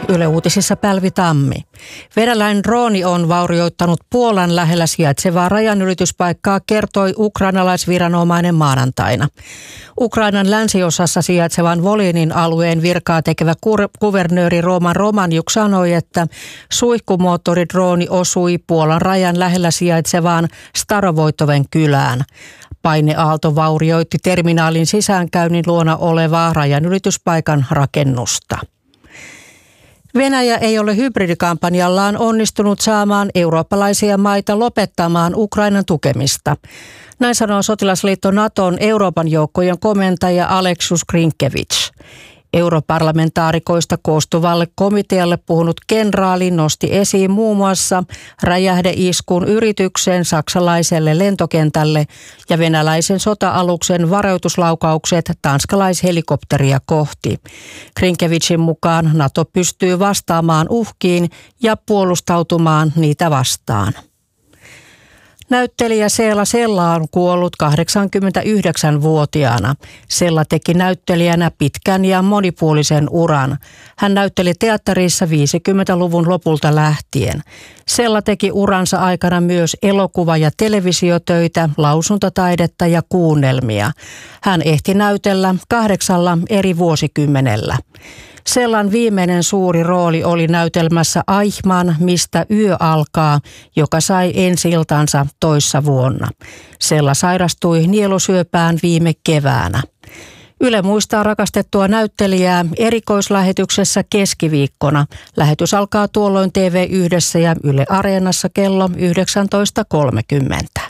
Yle Uutisissa Pälvi Tammi. Venäläinen drooni on vaurioittanut Puolan lähellä sijaitsevaa rajanylityspaikkaa, kertoi ukrainalaisviranomainen maanantaina. Ukrainan länsiosassa sijaitsevan Volinin alueen virkaa tekevä kuvernööri Roman Romanjuk sanoi, että suihkumoottoridrooni osui Puolan rajan lähellä sijaitsevaan Starovoitoven kylään. Paineaalto vaurioitti terminaalin sisäänkäynnin luona olevaa rajanylityspaikan rakennusta. Venäjä ei ole hybridikampanjallaan onnistunut saamaan eurooppalaisia maita lopettamaan Ukrainan tukemista. Näin sanoo sotilasliitto Naton Euroopan joukkojen komentaja Aleksius Grinkevich. Europarlamentaarikoista koostuvalle komitealle puhunut kenraali nosti esiin muun muassa räjähdeiskun yrityksen saksalaiselle lentokentälle ja venäläisen sota-aluksen varoituslaukaukset tanskalaishelikopteria kohti. Grinkevichin mukaan NATO pystyy vastaamaan uhkiin ja puolustautumaan niitä vastaan. Näyttelijä Seela Sella on kuollut 89-vuotiaana. Sella teki näyttelijänä pitkän ja monipuolisen uran. Hän näytteli teatterissa 50-luvun lopulta lähtien. Sella teki uransa aikana myös elokuva- ja televisiotöitä, lausuntataidetta ja kuunnelmia. Hän ehti näytellä 8 eri vuosikymmenellä. Sellan viimeinen suuri rooli oli näytelmässä Eichmann, mistä yö alkaa, joka sai ensi-iltansa toissa vuonna. Sella sairastui nielusyöpään viime keväänä. Yle muistaa rakastettua näyttelijää erikoislähetyksessä keskiviikkona. Lähetys alkaa tuolloin TV1 ja Yle Areenassa kello 19.30.